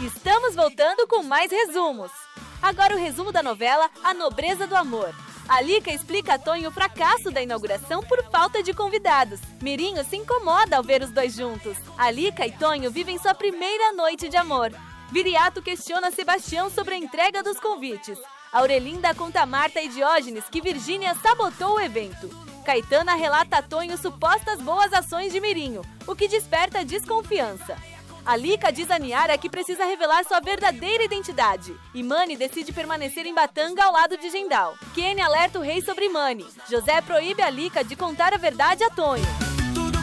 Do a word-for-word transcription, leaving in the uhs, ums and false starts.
Estamos voltando com mais resumos. Agora o resumo da novela A Nobreza do Amor. A Lica explica a Tonho o fracasso da inauguração por falta de convidados. Mirinho se incomoda ao ver os dois juntos. A Lica e Tonho vivem sua primeira noite de amor. Viriato questiona Sebastião sobre a entrega dos convites. Aurelinda conta a Marta e Diógenes que Virgínia sabotou o evento. Caetana relata a Tonho supostas boas ações de Mirinho, o que desperta desconfiança. A Lica diz a Niara que precisa revelar sua verdadeira identidade. E Mani decide permanecer em Batanga ao lado de Gendal. Kenny alerta o rei sobre Mani. José proíbe a Lica de contar a verdade a Tonho.